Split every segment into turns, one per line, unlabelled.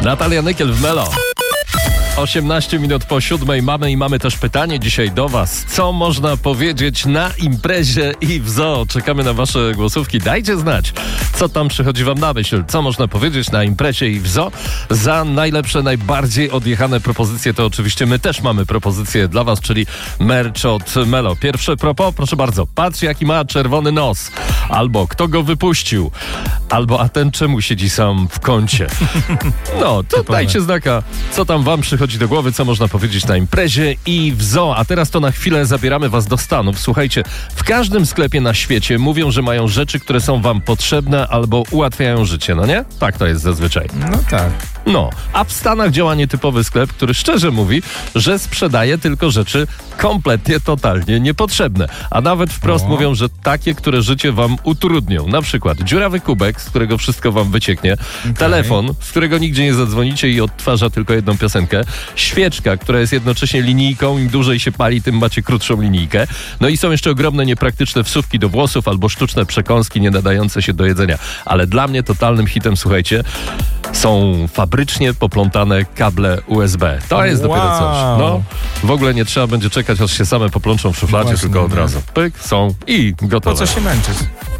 Natalia Nykiel w Melo. 18 minut po 7 mamy też pytanie dzisiaj do was. Co można powiedzieć na imprezie i w zoo? Czekamy na wasze głosówki. Dajcie znać, co tam przychodzi wam na myśl. Co można powiedzieć na imprezie i w zoo? Za najlepsze, najbardziej odjechane propozycje to oczywiście my też mamy propozycje dla was, czyli merch od Melo. Pierwsze propos, proszę bardzo. Patrz, jaki ma czerwony nos. Albo kto go wypuścił. Albo a ten czemu siedzi sam w kącie. No, to dajcie znaka, co tam wam przychodzi do głowy, co można powiedzieć na imprezie i w zoo. A teraz to na chwilę zabieramy was do Stanów. Słuchajcie, w każdym sklepie na świecie mówią, że mają rzeczy, które są wam potrzebne albo ułatwiają życie, no nie? Tak to jest zazwyczaj.
No tak.
No, a w Stanach działa nietypowy sklep, który szczerze mówi, że sprzedaje tylko rzeczy kompletnie, totalnie niepotrzebne. A nawet wprost mówią, że takie, które życie wam utrudnią. Na przykład dziurawy kubek, z którego wszystko wam wycieknie, telefon, z którego nigdzie nie zadzwonicie i odtwarza tylko jedną piosenkę, świeczka, która jest jednocześnie linijką, im dłużej się pali, tym macie krótszą linijkę. No i są jeszcze ogromne, niepraktyczne wsówki do włosów albo sztuczne przekąski nie nadające się do jedzenia. Ale dla mnie totalnym hitem, słuchajcie, są fabrycznie poplątane kable USB. To jest dopiero coś. No, w ogóle nie trzeba będzie czekać, aż się same poplączą w szufladzie, właśnie, tylko od razu. Pyk, są i gotowe.
Po co się męczyć?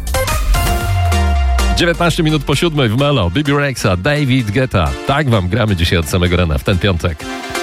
19 minut po 7 w Melo. Bibi Rexha, David Guetta. Tak wam gramy dzisiaj od samego rana w ten piątek.